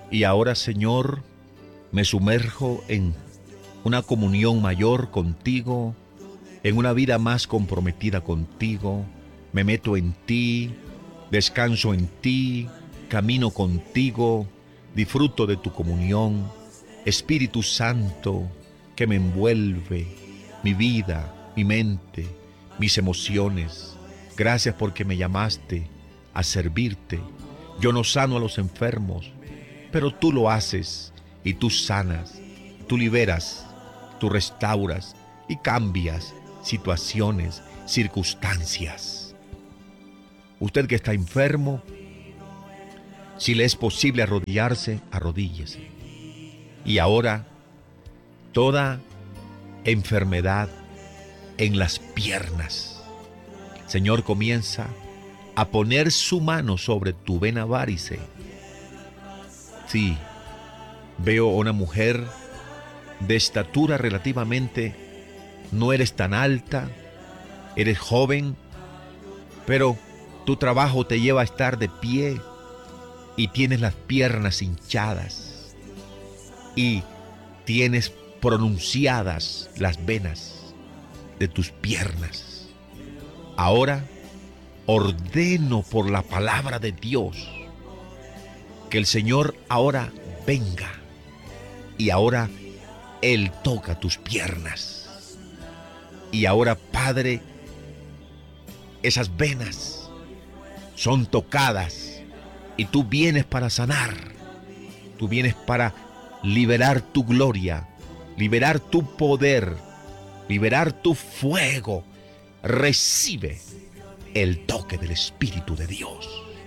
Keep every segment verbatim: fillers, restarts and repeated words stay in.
Y ahora, Señor, me sumerjo en una comunión mayor contigo, en una vida más comprometida contigo. Me meto en ti, descanso en ti, camino contigo, disfruto de tu comunión. Espíritu Santo, que me envuelve, mi vida, mi mente, mis emociones. Gracias porque me llamaste a servirte. Yo no sano a los enfermos, pero tú lo haces y tú sanas, tú liberas, tú restauras y cambias situaciones, circunstancias. Usted que está enfermo, si le es posible arrodillarse, arrodíllese. Y ahora, toda enfermedad en las piernas, Señor, comienza a poner su mano sobre tu vena várice. Sí, veo una mujer de estatura relativamente, no eres tan alta, eres joven, pero tu trabajo te lleva a estar de pie y tienes las piernas hinchadas y tienes pronunciadas las venas de tus piernas. Ahora ordeno por la palabra de Dios que el Señor ahora venga y ahora Él toca tus piernas. Y ahora, Padre, esas venas son tocadas y tú vienes para sanar. Tú vienes para liberar tu gloria, liberar tu poder, liberar tu fuego. Recibe el toque del Espíritu de Dios.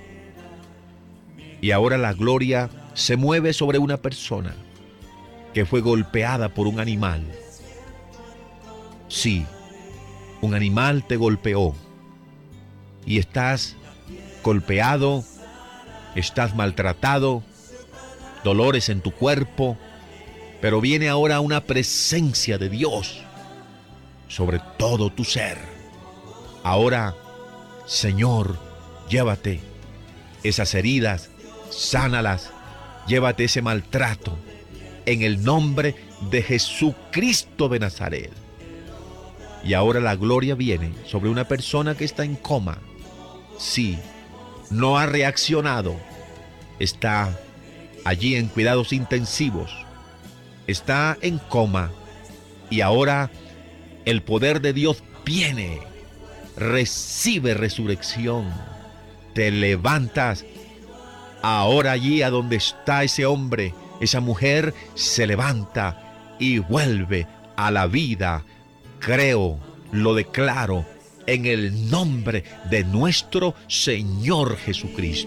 Y ahora la gloria se mueve sobre una persona que fue golpeada por un animal. Sí, un animal te golpeó y estás golpeado, estás maltratado, dolores en tu cuerpo, pero viene ahora una presencia de Dios sobre todo tu ser. Ahora, Señor, llévate esas heridas, sánalas, llévate ese maltrato en el nombre de Jesucristo de Nazaret. Y ahora la gloria viene sobre una persona que está en coma. Sí, no ha reaccionado, está allí en cuidados intensivos, está en coma y ahora el poder de Dios viene, recibe resurrección, te levantas. Ahora allí a donde está ese hombre, esa mujer se levanta y vuelve a la vida. Creo, lo declaro en el nombre de nuestro Señor Jesucristo.